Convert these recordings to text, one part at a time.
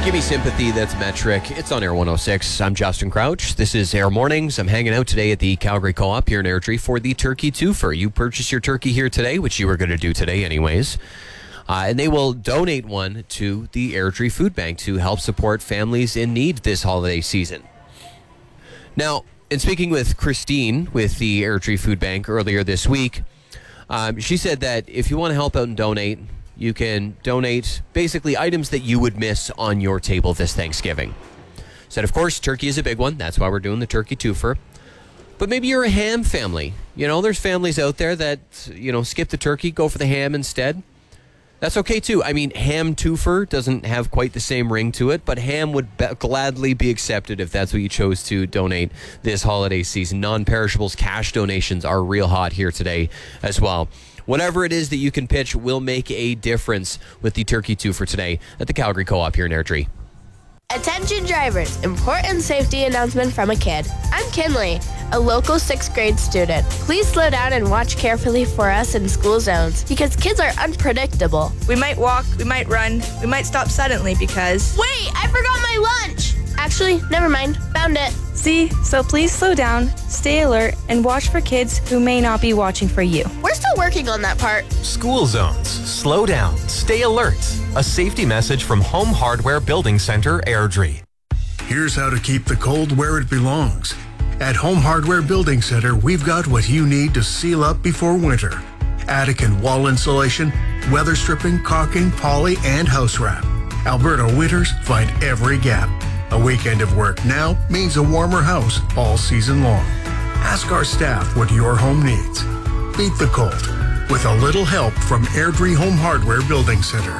Give me sympathy, that's metric. It's on Air 106. I'm Justin Crouch. This is Air Mornings. I'm hanging out today at the Calgary Co-op here in Airdrie for the Turkey Twofer. You purchase your turkey here today, which you were going to do today anyways. And they will donate one to the Airdrie Food Bank to help support families in need this holiday season. Now, in speaking with Christine with the Airdrie Food Bank earlier this week, she said that if you want to help out and donate, you can donate basically items that you would miss on your table this Thanksgiving. Said, of course, turkey is a big one. That's why we're doing the Turkey Twofer. But maybe you're a ham family. You know, there's families out there that, skip the turkey, go for the ham instead. That's okay, too. I mean, ham twofer doesn't have quite the same ring to it, but ham would gladly be accepted if that's what you chose to donate this holiday season. Non-perishables cash donations are real hot here today as well. Whatever it is that you can pitch will make a difference with the Turkey Twofer today at the Calgary Co-op here in Airdrie. Attention drivers, important safety announcement from a kid. I'm Kinley, a local 6th grade student. Please slow down and watch carefully for us in school zones because kids are unpredictable. We might walk, we might run, we might stop suddenly because... Wait, I forgot my lunch! Actually, never mind. Found it. See, so please slow down, stay alert, and watch for kids who may not be watching for you. We're still working on that part. School zones. Slow down. Stay alert. A safety message from Home Hardware Building Center, Airdrie. Here's how to keep the cold where it belongs. At Home Hardware Building Center, we've got what you need to seal up before winter. Attic and wall insulation, weather stripping, caulking, poly, and house wrap. Alberta winters find every gap. A weekend of work now means a warmer house all season long. Ask our staff what your home needs. Beat the cold with a little help from Airdrie Home Hardware Building Center.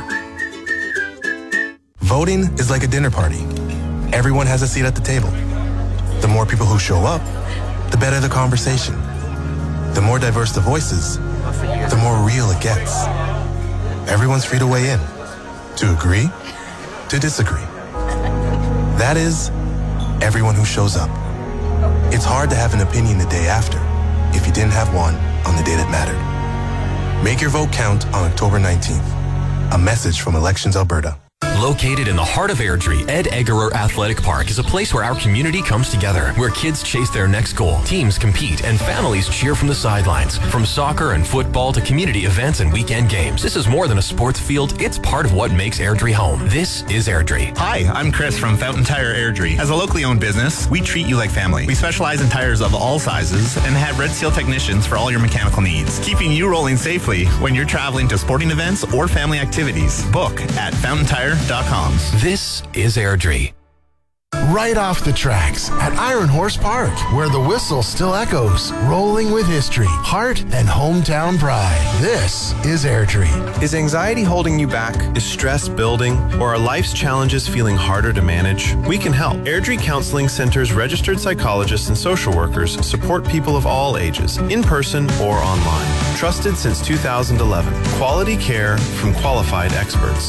Voting is like a dinner party. Everyone has a seat at the table. The more people who show up, the better the conversation. The more diverse the voices, the more real it gets. Everyone's free to weigh in, to agree, to disagree. That is, everyone who shows up. It's hard to have an opinion the day after if you didn't have one on the day that mattered. Make your vote count on October 19th. A message from Elections Alberta. Located in the heart of Airdrie, Ed Eggerer Athletic Park is a place where our community comes together, where kids chase their next goal, teams compete, and families cheer from the sidelines. From soccer and football to community events and weekend games, this is more than a sports field, it's part of what makes Airdrie home. This is Airdrie. Hi, I'm Chris from Fountain Tire Airdrie. As a locally owned business, we treat you like family. We specialize in tires of all sizes and have Red Seal technicians for all your mechanical needs, keeping you rolling safely when you're traveling to sporting events or family activities. Book at fountaintire.com. This is Airdrie. Right off the tracks at Iron Horse Park, where the whistle still echoes, rolling with history, heart, and hometown pride. This is Airdrie. Is anxiety holding you back? Is stress building? Or are life's challenges feeling harder to manage? We can help. Airdrie Counseling Center's registered psychologists and social workers support people of all ages, in person or online. Trusted since 2011. Quality care from qualified experts.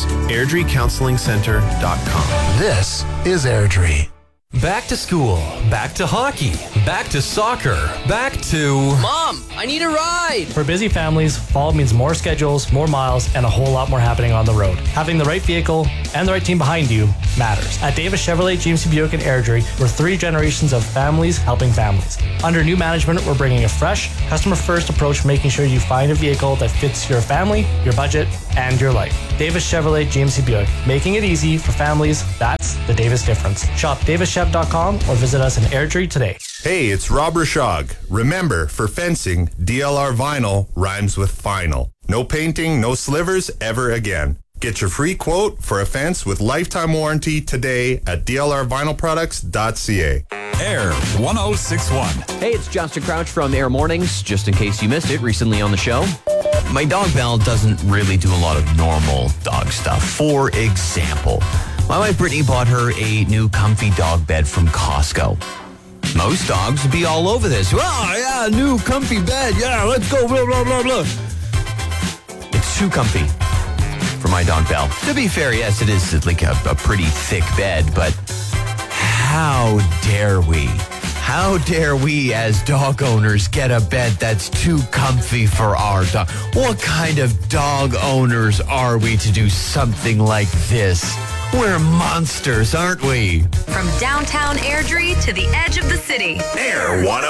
AirdrieCounselingCenter.com. This is Airdrie. Back to school, back to hockey, back to soccer, back to... Mom, I need a ride! For busy families, fall means more schedules, more miles, and a whole lot more happening on the road. Having the right vehicle and the right team behind you matters. At Davis Chevrolet, GMC Buick, and Airdrie, we're 3 generations of families helping families. Under new management, we're bringing a fresh, customer-first approach, making sure you find a vehicle that fits your family, your budget, and your life. Davis Chevrolet, GMC Buick, making it easy for families. That's the Davis difference. Shop davischev.com or visit us in Airdrie today. Hey, it's Rob Rashog. Remember, for fencing, DLR vinyl rhymes with final. No painting, no slivers ever again. Get your free quote for a fence with lifetime warranty today at dlrvinylproducts.ca. Air 1061. Hey, it's Justin Crouch from Air Mornings. Just in case you missed it recently on the show, my dog Belle doesn't really do a lot of normal dog stuff. For example, my wife Brittany bought her a new comfy dog bed from Costco. Most dogs would be all over this. Oh, yeah, new comfy bed. Yeah, let's go, blah, blah, blah, blah. It's too comfy for my dog Belle. To be fair, yes, it is like a pretty thick bed, but how dare we? How dare we as dog owners get a bed that's too comfy for our dog? What kind of dog owners are we to do something like this? We're monsters, aren't we? From downtown Airdrie to the edge of the city. Air 106.